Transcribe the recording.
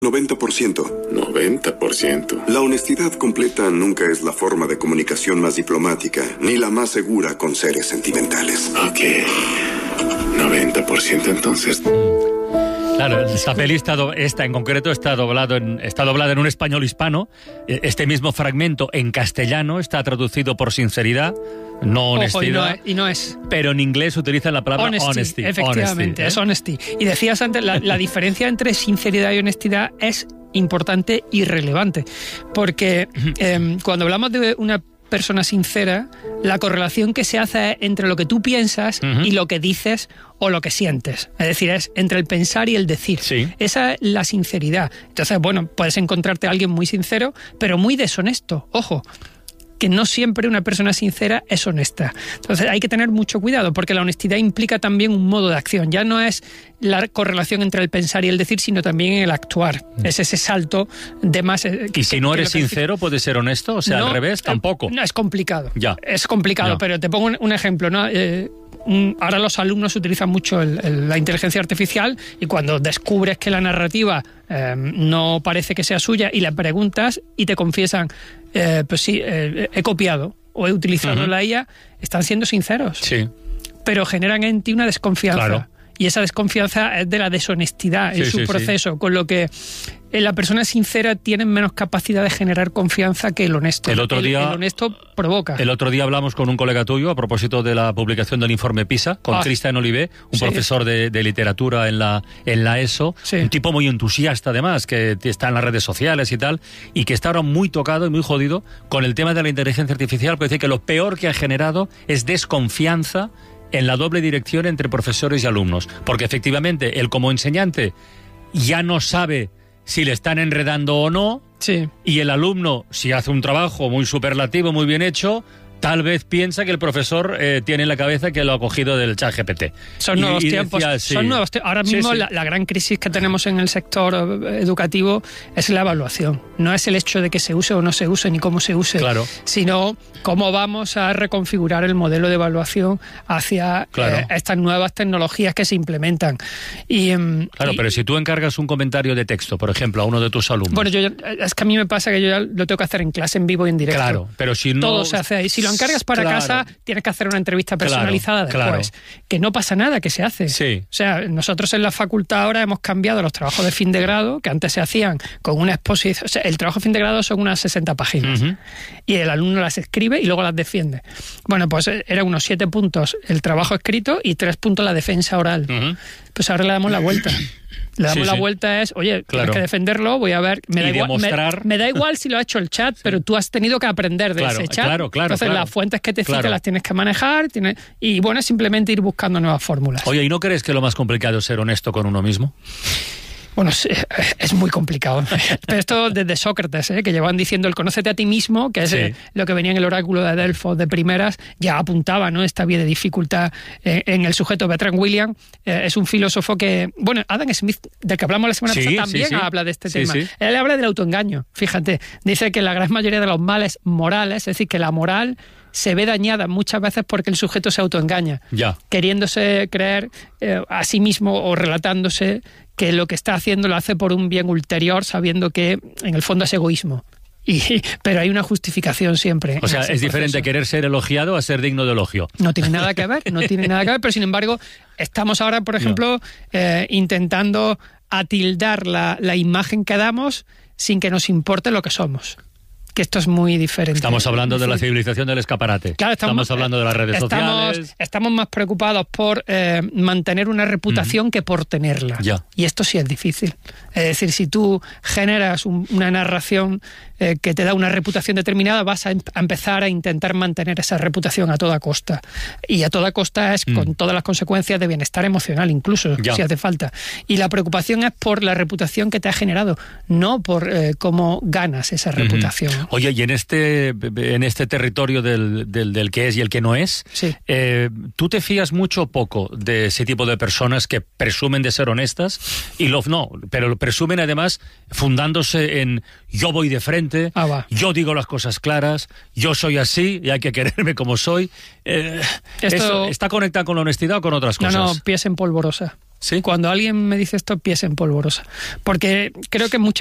90%. 90%. La honestidad completa nunca es la forma de comunicación más diplomática, ni la más segura con seres sentimentales. Ok. 90% entonces. Claro, esta peli esta en concreto está doblada en un español hispano. Este mismo fragmento en castellano está traducido por sinceridad, no honestidad. Ojo, y no es. Pero en inglés utilizan la palabra honesty. Efectivamente, es honesty. Y decías antes, la diferencia entre sinceridad y honestidad es importante y relevante. Porque cuando hablamos de una persona sincera, la correlación que se hace es entre lo que tú piensas y lo que dices o lo que sientes. Es decir, es entre el pensar y el decir. Sí. Esa es la sinceridad. Entonces, bueno, puedes encontrarte a alguien muy sincero, pero muy deshonesto. Ojo, que no siempre una persona sincera es honesta. Entonces hay que tener mucho cuidado, porque la honestidad implica también un modo de acción. Ya no es la correlación entre el pensar y el decir, sino también el actuar. Es ese salto de más... ¿Y si no eres sincero, puedes ser honesto? O sea, no, al revés, tampoco. No, es complicado. Ya. Es complicado, ya. Pero te pongo un ejemplo, ¿no? Ahora los alumnos utilizan mucho la inteligencia artificial, y cuando descubres que la narrativa no parece que sea suya y le preguntas y te confiesan, pues sí, he copiado o he utilizado la IA, están siendo sinceros. Sí. Pero generan en ti una desconfianza. Claro. Y esa desconfianza es de la deshonestidad en su proceso, con lo que la persona sincera tiene menos capacidad de generar confianza que el honesto. El honesto provoca. El otro día hablamos con un colega tuyo a propósito de la publicación del informe PISA, con Cristian Olivé, un profesor de literatura en la ESO, un tipo muy entusiasta además, que está en las redes sociales y tal, y que está ahora muy tocado y muy jodido con el tema de la inteligencia artificial, porque dice que lo peor que ha generado es desconfianza en la doble dirección entre profesores y alumnos, porque efectivamente él como enseñante ya no sabe si le están enredando o no, y el alumno, si hace un trabajo muy superlativo, muy bien hecho, tal vez piensa que el profesor tiene en la cabeza que lo ha cogido del ChatGPT. Son nuevos tiempos. Ahora mismo la gran crisis que tenemos en el sector educativo es la evaluación. No es el hecho de que se use o no se use, ni cómo se use, sino cómo vamos a reconfigurar el modelo de evaluación hacia estas nuevas tecnologías que se implementan. Pero si tú encargas un comentario de texto, por ejemplo, a uno de tus alumnos... Bueno, es que a mí me pasa que yo ya lo tengo que hacer en clase, en vivo y en directo. Claro, pero si no... Todo se hace ahí. Si lo encargas para casa, tienes que hacer una entrevista personalizada después. Que no pasa nada, que se hace. Sí. O sea, nosotros en la facultad ahora hemos cambiado los trabajos de fin de grado, que antes se hacían con una exposición. O sea, el trabajo de fin de grado son unas 60 páginas. Y el alumno las escribe y luego las defiende. Bueno, pues eran unos 7 puntos el trabajo escrito y 3 puntos la defensa oral. Pues ahora le damos la vuelta. Le damos la vuelta, tienes que defenderlo, voy a ver, me da igual si lo ha hecho el chat, pero tú has tenido que aprender de ese chat. Entonces las fuentes que te citan las tienes que manejar, y bueno, es simplemente ir buscando nuevas fórmulas. Oye, ¿y no crees que lo más complicado es ser honesto con uno mismo? Bueno, es muy complicado. Pero esto desde Sócrates, que llevaban diciendo el conócete a ti mismo, que es lo que venía en el oráculo de Delfos de primeras, ya apuntaba, ¿no?, esta vía de dificultad en el sujeto. Bertrand Williams es un filósofo que... Bueno, Adam Smith, del que hablamos la semana pasada, también habla de este tema. Él habla del autoengaño, fíjate. Dice que la gran mayoría de los males morales, es decir, que la moral se ve dañada muchas veces porque el sujeto se autoengaña, queriéndose creer a sí mismo o relatándose que lo que está haciendo lo hace por un bien ulterior, sabiendo que en el fondo es egoísmo. Pero hay una justificación siempre. O sea, es diferente querer ser elogiado a ser digno de elogio. No tiene nada que ver, pero sin embargo, estamos ahora, por ejemplo, intentando atildar la imagen que damos sin que nos importe lo que somos. Que esto es muy diferente. Estamos hablando de la civilización del escaparate. Claro, estamos hablando de las redes sociales. Estamos más preocupados por mantener una reputación que por tenerla. Y esto sí es difícil. Es decir, si tú generas una narración que te da una reputación determinada, vas a empezar a intentar mantener esa reputación a toda costa. Y a toda costa es con todas las consecuencias de bienestar emocional, incluso, si hace falta. Y la preocupación es por la reputación que te ha generado, no por cómo ganas esa reputación. Oye, y en este territorio del que es y el que no es, ¿tú te fías mucho o poco de ese tipo de personas que presumen de ser honestas y pero lo presumen además fundándose en yo voy de frente, yo digo las cosas claras, yo soy así y hay que quererme como soy? ¿Esto está conectado con la honestidad o con otras cosas? No, pies en polvorosa. ¿Sí? Cuando alguien me dice esto, pies en polvorosa. Porque creo que muchas